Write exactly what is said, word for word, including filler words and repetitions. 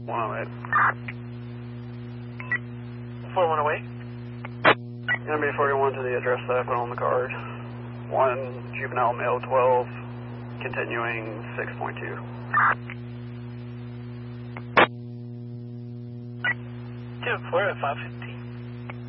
one oh eight. four one oh eight. Gonna be forty-one to the address that I put on the card. One juvenile male twelve, continuing six point two. two four at five fifty.